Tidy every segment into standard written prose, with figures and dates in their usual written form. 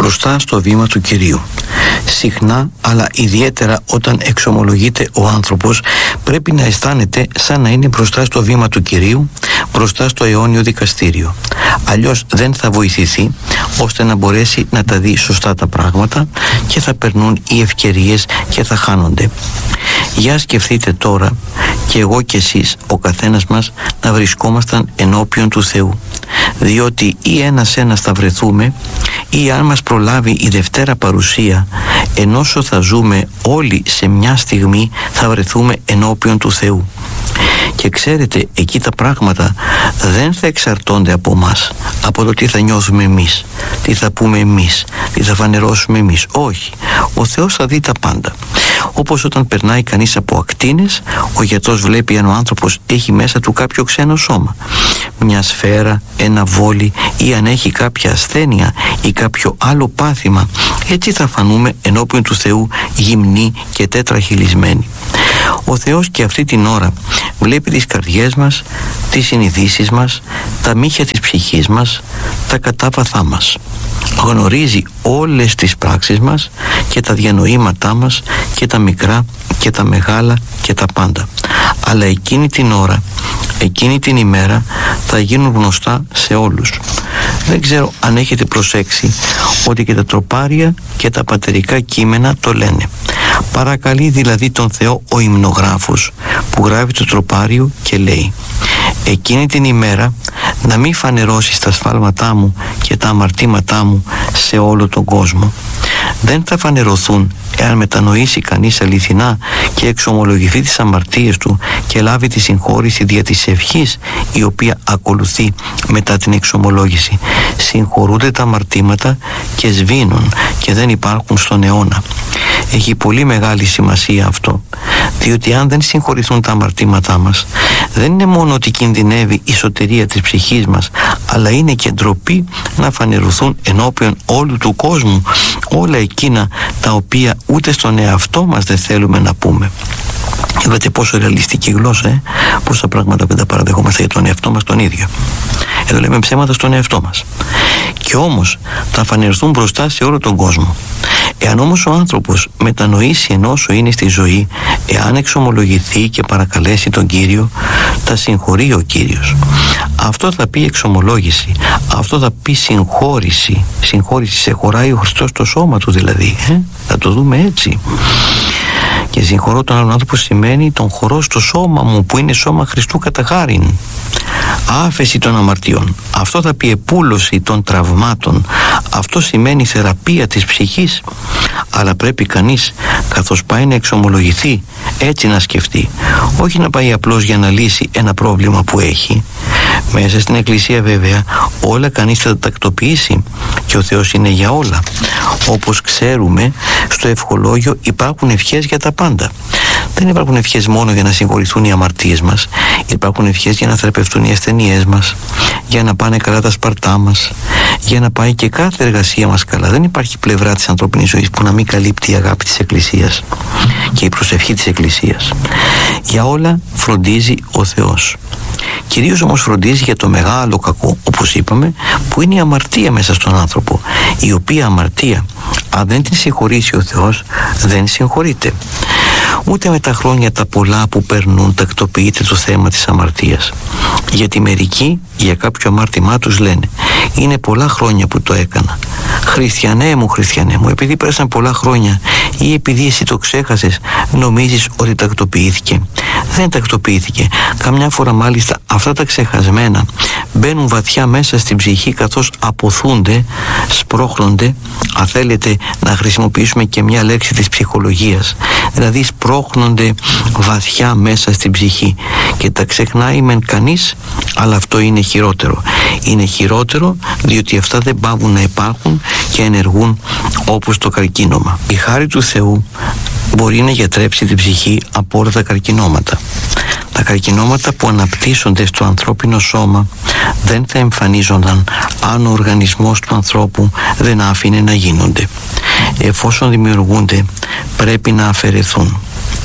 μπροστά στο βήμα του Κυρίου. Συχνά, αλλά ιδιαίτερα όταν εξομολογείται ο άνθρωπος, πρέπει να αισθάνεται σαν να είναι μπροστά στο βήμα του Κυρίου, μπροστά στο αιώνιο δικαστήριο. Αλλιώς δεν θα βοηθηθεί ώστε να μπορέσει να τα δει σωστά τα πράγματα και θα περνούν οι ευκαιρίες και θα χάνονται. Για σκεφτείτε τώρα και εγώ και εσείς, ο καθένας μας, να βρισκόμασταν ενώπιον του Θεού, διότι ή ένας θα βρεθούμε, ή αν μας προλάβει η Δευτέρα παρουσία, ενώσο θα ζούμε όλοι σε μια στιγμή, θα βρεθούμε ενώπιον του Θεού. Και ξέρετε, εκεί τα πράγματα δεν θα εξαρτώνται από μας, από το τι θα νιώθουμε εμείς, τι θα πούμε εμείς, τι θα φανερώσουμε εμείς. Όχι, ο Θεός θα δει τα πάντα. Όπως όταν περνάει κανείς από ακτίνες, ο γιατρός βλέπει αν ο άνθρωπος έχει μέσα του κάποιο ξένο σώμα, μια σφαίρα, ένα βόλι, ή αν έχει κάποια ασθένεια ή κάποιο άλλο πάθημα. Έτσι θα φανούμε ενώπιον του Θεού γυμνοί και τέτραχυλισμένοι. Ο Θεός και αυτή την ώρα βλέπει τις καρδιές μας, τις συνειδήσεις μας, τα μύχια της ψυχής μας, τα κατάβαθά μας. Γνωρίζει όλες τις πράξεις μας και τα διανοήματά μας και τα μικρά και τα μεγάλα και τα πάντα. Αλλά εκείνη την ώρα, εκείνη την ημέρα θα γίνουν γνωστά σε όλους. Δεν ξέρω αν έχετε προσέξει ότι και τα τροπάρια και τα πατερικά κείμενα το λένε. Παρακαλεί δηλαδή τον Θεό ο υμνογράφος που γράφει το τροπάριο και λέει: εκείνη την ημέρα να μην φανερώσεις τα σφάλματά μου και τα αμαρτήματά μου σε όλο τον κόσμο. Δεν θα φανερωθούν εάν μετανοήσει κανείς αληθινά και εξομολογηθεί τις αμαρτίες του και λάβει τη συγχώρηση δια της ευχής η οποία ακολουθεί μετά την εξομολόγηση. Συγχωρούνται τα αμαρτήματα και σβήνουν και δεν υπάρχουν στον αιώνα. Έχει πολύ μεγάλη σημασία αυτό, διότι αν δεν συγχωρηθούν τα αμαρτήματά μας, δεν είναι μόνο ότι κινδυνεύει η σωτηρία της ψυχής μας, αλλά είναι και ντροπή να φανερωθούν ενώπιον όλου του κόσμου όλα εκείνα τα οποία ούτε στον εαυτό μας δεν θέλουμε να πούμε. Είδατε πόσο ρεαλιστική γλώσσα, πόσα πράγματα δεν τα παραδεχόμαστε για τον εαυτό μας τον ίδιο. Εδώ λέμε ψέματα στον εαυτό μας. Και όμως θα φανερθούν μπροστά σε όλο τον κόσμο. Εάν όμως ο άνθρωπος μετανοήσει ενώσο είναι στη ζωή, εάν εξομολογηθεί και παρακαλέσει τον Κύριο, τα συγχωρεί ο Κύριος. Αυτό θα πει εξομολόγηση, αυτό θα πει συγχώρηση. Συγχώρηση, σε χωράει ο Χριστός στο σώμα του δηλαδή, θα το δούμε έτσι. Και συγχωρώ τον άλλον άνθρωπο σημαίνει τον χωρώ στο σώμα μου που είναι σώμα Χριστού κατά χάριν. Άφεση των αμαρτιών. Αυτό θα πει επούλωση των τραυμάτων. Αυτό σημαίνει θεραπεία της ψυχής. Αλλά πρέπει κανείς καθώς πάει να εξομολογηθεί έτσι να σκεφτεί. Όχι να πάει απλώς για να λύσει ένα πρόβλημα που έχει. Μέσα στην Εκκλησία βέβαια όλα κανείς θα τα τακτοποιήσει και ο Θεός είναι για όλα. Όπως ξέρουμε, στο ευχολόγιο υπάρχουν ευχές για τα πάντα. Δεν υπάρχουν ευχές μόνο για να συγχωρηθούν οι αμαρτίες μας. Υπάρχουν ευχές για να θεραπευτούν οι ασθενειές μας, για να πάνε καλά τα σπαρτά μας, για να πάει και κάθε εργασία μας καλά. Δεν υπάρχει πλευρά της ανθρώπινης ζωής που να μην καλύπτει η αγάπη της Εκκλησίας και η προσευχή της Εκκλησίας. Για όλα φροντίζει ο Θεός. Κυρίως όμως φροντίζει για το μεγάλο κακό, όπως είπαμε, που είναι η αμαρτία μέσα στον άνθρωπο, η οποία αμαρτία, αν δεν την συγχωρήσει ο Θεός, δεν συγχωρείται. Ούτε με τα χρόνια τα πολλά που περνούν τακτοποιείται το θέμα της αμαρτίας. Γιατί μερικοί για κάποιο αμάρτημά τους λένε: είναι πολλά χρόνια που το έκανα. Χριστιανέ μου, επειδή πέρασαν πολλά χρόνια ή επειδή εσύ το ξέχασες, νομίζεις ότι τακτοποιήθηκε? Δεν τακτοποιήθηκε. Καμιά φορά μάλιστα αυτά τα ξεχασμένα μπαίνουν βαθιά μέσα στην ψυχή, καθώς αποθούνται, σπρώχνονται. Αν θέλετε να χρησιμοποιήσουμε και μια λέξη της ψυχολογίας, δηλαδή σπρώχνονται βαθιά μέσα στην ψυχή και τα ξεχνάει μεν κανείς, αλλά αυτό είναι χειρότερο. Είναι χειρότερο διότι αυτά δεν πάβουν να υπάρχουν και ενεργούν όπως το καρκίνωμα. Η χάρη του Θεού μπορεί να γιατρέψει την ψυχή από όλα τα καρκινώματα. Τα καρκινώματα που αναπτύσσονται στο ανθρώπινο σώμα δεν θα εμφανίζονταν αν ο οργανισμός του ανθρώπου δεν άφηνε να γίνονται. Εφόσον δημιουργούνται, πρέπει να αφαιρεθούν.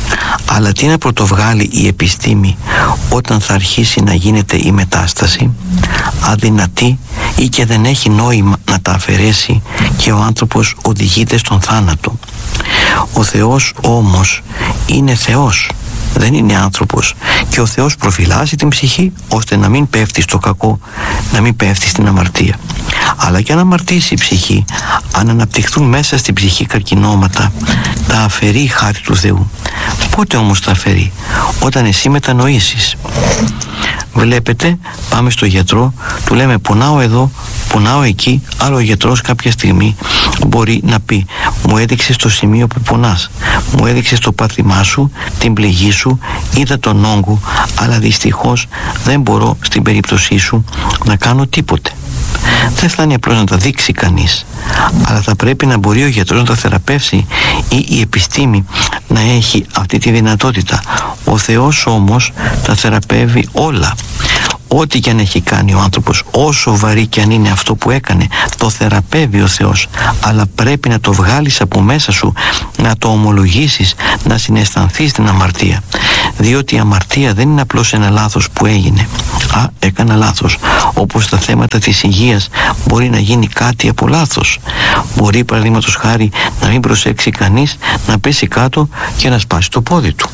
Αλλά τι να πρωτοβγάλει η επιστήμη όταν θα αρχίσει να γίνεται η μετάσταση, αδυνατή ή και δεν έχει νόημα να τα αφαιρέσει και ο άνθρωπος οδηγείται στον θάνατο. Ο Θεός όμως είναι Θεός, δεν είναι άνθρωπος, και ο Θεός προφυλάσσει την ψυχή ώστε να μην πέφτει στο κακό, να μην πέφτει στην αμαρτία. Αλλά και αν αμαρτήσει η ψυχή, αν αναπτυχθούν μέσα στην ψυχή καρκινώματα, τα αφαιρεί η χάρη του Θεού. Πότε όμως τα αφαιρεί? Όταν εσύ μετανοήσεις. Βλέπετε, πάμε στο γιατρό, του λέμε πονάω εδώ, πονάω εκεί, αλλά ο γιατρός κάποια στιγμή μπορεί να πει μου έδειξες το σημείο που πονάς, μου έδειξες το πάθημά σου, την πληγή σου, είδα τον όγκο, αλλά δυστυχώς δεν μπορώ στην περίπτωσή σου να κάνω τίποτε. Δεν φτάνει απλώς να τα δείξει κανείς, αλλά θα πρέπει να μπορεί ο γιατρός να τα θεραπεύσει ή η επιστήμη να έχει αυτή τη δυνατότητα. Ο Θεός όμως τα θεραπεύει όλα. Ό,τι και αν έχει κάνει ο άνθρωπος, όσο βαρύ και αν είναι αυτό που έκανε, το θεραπεύει ο Θεός. Αλλά πρέπει να το βγάλεις από μέσα σου, να το ομολογήσεις, να συναισθανθείς την αμαρτία. Διότι η αμαρτία δεν είναι απλώς ένα λάθος που έγινε. Έκανα λάθος. Όπως στα θέματα της υγείας μπορεί να γίνει κάτι από λάθος. Μπορεί παραδείγματος χάρη να μην προσέξει κανείς, να πέσει κάτω και να σπάσει το πόδι του.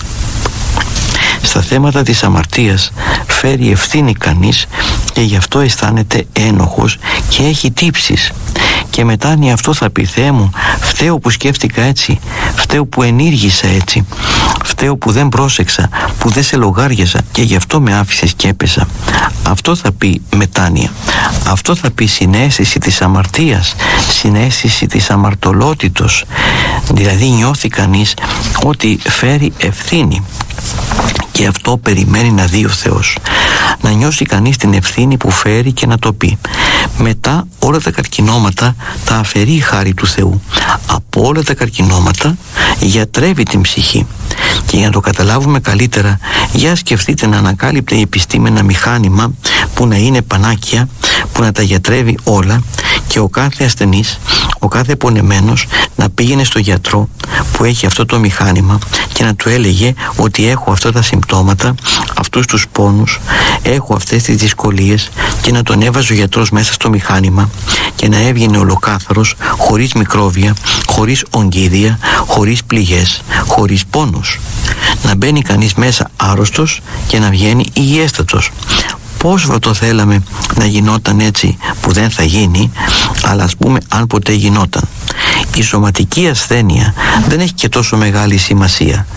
Στα θέματα της αμαρτίας φέρει ευθύνη κανείς και γι' αυτό αισθάνεται ένοχος και έχει τύψεις. Και μετά αν αυτό θα πει Θεέ μου, φταίω που σκέφτηκα έτσι, φταίω που ενήργησα έτσι, φταίω που δεν πρόσεξα, που δεν σε λογάριαζα και γι' αυτό με άφησες και έπεσα. Αυτό θα πει μετάνοια. Αυτό θα πει συναίσθηση της αμαρτίας, συναίσθηση της αμαρτωλότητος. Δηλαδή νιώθει κανείς ότι φέρει ευθύνη. Και αυτό περιμένει να δει ο Θεός. Να νιώσει κανείς την ευθύνη που φέρει και να το πει. Μετά όλα τα καρκινώματα τα αφαιρεί η χάρη του Θεού. Από όλα τα καρκινώματα γιατρεύει την ψυχή. Και για να το καταλάβουμε καλύτερα, για σκεφτείτε να ανακάλυπτε η επιστήμη ένα μηχάνημα που να είναι πανάκια, που να τα γιατρεύει όλα, και ο κάθε ασθενής, ο κάθε πονεμένος να πήγαινε στο γιατρό που έχει αυτό το μηχάνημα και να του έλεγε ότι έχω αυτά τα συμπτώματα, αυτούς τους πόνους, έχω αυτές τις δυσκολίες, και να τον έβαζε ο γιατρός μέσα στο μηχάνημα και να έβγαινε ολοκάθαρος, χωρίς μικρόβια, χωρίς ογκίδια, χωρίς πληγές, χωρίς πόνους. Να μπαίνει κανείς μέσα άρρωστος και να βγαίνει υγιέστατος. Πόσο το θέλαμε να γινόταν έτσι, που δεν θα γίνει, αλλά ας πούμε αν ποτέ γινόταν. Η σωματική ασθένεια δεν έχει και τόσο μεγάλη σημασία,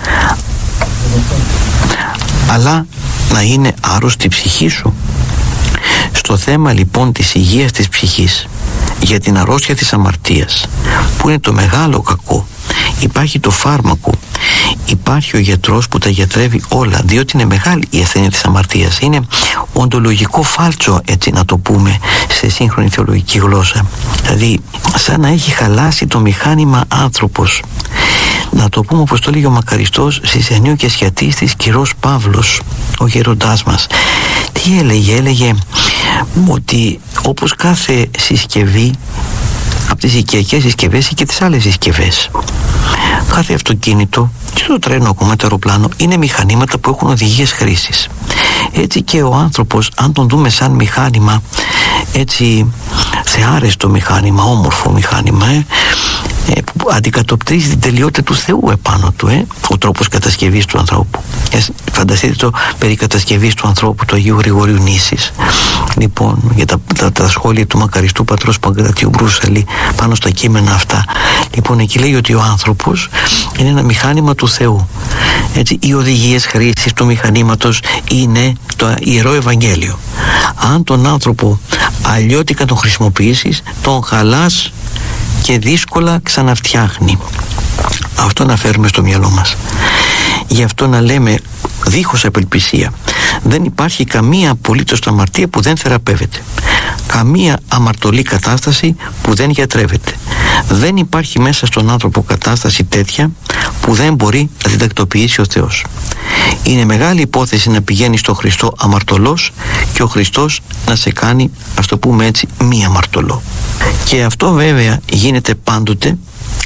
αλλά να είναι άρρωστη η ψυχή σου. Στο θέμα λοιπόν της υγείας της ψυχής, για την αρρώστια της αμαρτίας, που είναι το μεγάλο κακό, υπάρχει το φάρμακο, υπάρχει ο γιατρός που τα γιατρεύει όλα, διότι είναι μεγάλη η ασθένεια της αμαρτίας. Είναι οντολογικό φάλτσο, έτσι να το πούμε σε σύγχρονη θεολογική γλώσσα. Δηλαδή σαν να έχει χαλάσει το μηχάνημα άνθρωπος. Να το πούμε όπως το λέγει ο μακαριστός Σισενίου και Σχιατίστης Κυρός Παύλος, ο γέροντάς μας. Τι έλεγε ότι όπως κάθε συσκευή, από τις οικιακές συσκευές και τις άλλες συσκευές, κάθε αυτοκίνητο και το τρένο ακόμα, το αεροπλάνο, είναι μηχανήματα που έχουν οδηγίες χρήσης. Έτσι και ο άνθρωπος, αν τον δούμε σαν μηχάνημα, έτσι θεάρεστο μηχάνημα, όμορφο μηχάνημα, που αντικατοπτρίζει την τελειότητα του Θεού επάνω του, ο τρόπος κατασκευής του ανθρώπου. Φανταστείτε το περί κατασκευής του ανθρώπου του Αγίου Γρηγορίου Νήσης. Λοιπόν, για τα σχόλια του μακαριστού πατρός Παγκρατίου Μπρούσαλη πάνω στα κείμενα αυτά. Λοιπόν, εκεί λέει ότι ο άνθρωπος είναι ένα μηχάνημα του Θεού. Έτσι, οι οδηγίες χρήσης του μηχανήματος είναι το Ιερό Ευαγγέλιο. Αν τον άνθρωπο αλλιώτικα τον χρησιμοποιήσεις, τον χαλάς και δύσκολα ξαναφτιάχνει. Αυτό να φέρουμε στο μυαλό μας. Γι' αυτό να λέμε δίχως απελπισία, δεν υπάρχει καμία απολύτως αμαρτία που δεν θεραπεύεται, καμία αμαρτωλή κατάσταση που δεν γιατρεύεται. Δεν υπάρχει μέσα στον άνθρωπο κατάσταση τέτοια που δεν μπορεί να την τακτοποιήσει ο Θεός. Είναι μεγάλη υπόθεση να πηγαίνεις στον Χριστό αμαρτωλός και ο Χριστός να σε κάνει, ας το πούμε έτσι, μη αμαρτωλό. Και αυτό βέβαια γίνεται πάντοτε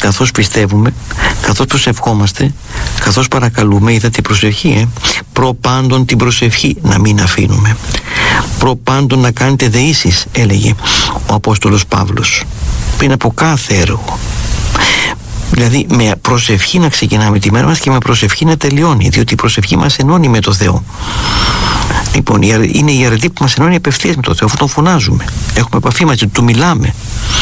καθώς πιστεύουμε, καθώς προσευχόμαστε, καθώς παρακαλούμε. Είδατε η προσευχή, προπάντων την προσευχή να μην αφήνουμε. Προπάντων να κάνετε δεήσεις, έλεγε ο Απόστολος Παύλος, πριν από κάθε έργο. Δηλαδή με προσευχή να ξεκινάμε τη μέρα μας και με προσευχή να τελειώνει, διότι η προσευχή μας ενώνει με το Θεό. Λοιπόν, είναι η αρετή που μας ενώνει απευθείας με το Θεό, αφού τον φωνάζουμε, έχουμε επαφή μαζί του, μιλάμε.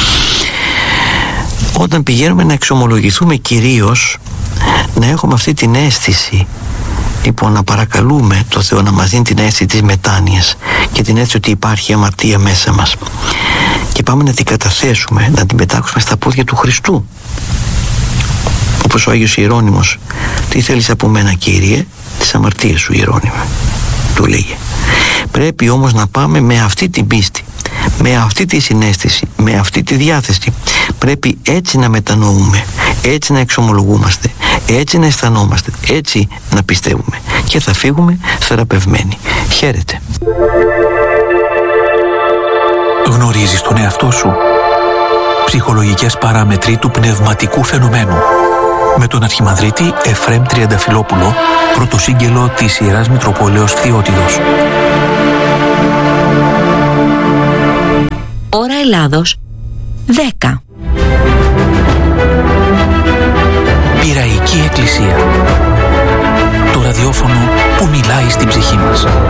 Όταν πηγαίνουμε να εξομολογηθούμε κυρίως, να έχουμε αυτή την αίσθηση, λοιπόν, να παρακαλούμε το Θεό να μας δίνει την αίσθηση της μετάνοιας και την αίσθηση ότι υπάρχει αμαρτία μέσα μας, και πάμε να την καταθέσουμε, να την πετάξουμε στα πόδια του Χριστού, όπως ο Άγιος Ιερώνυμος. Τι θέλεις από μένα, Κύριε? Τις αμαρτίες σου, Ιερώνυμε, του λέγε. Πρέπει όμως να πάμε με αυτή την πίστη, με αυτή τη συναίσθηση, με αυτή τη διάθεση. Πρέπει έτσι να μετανοούμε, έτσι να εξομολογούμαστε, έτσι να αισθανόμαστε, έτσι να πιστεύουμε, και θα φύγουμε θεραπευμένοι. Χαίρετε. Γνωρίζεις τον εαυτό σου? Ψυχολογικές παράμετροι του πνευματικού φαινομένου, με τον Αρχιμανδρίτη Εφραίμ Τριανταφυλόπουλο, πρωτοσύγγελο της Ιεράς Μητροπόλεως Φθιώτιδος. Ώρα Ελλάδος 10. Πειραϊκή Εκκλησία. Το ραδιόφωνο που μιλάει στην ψυχή μας.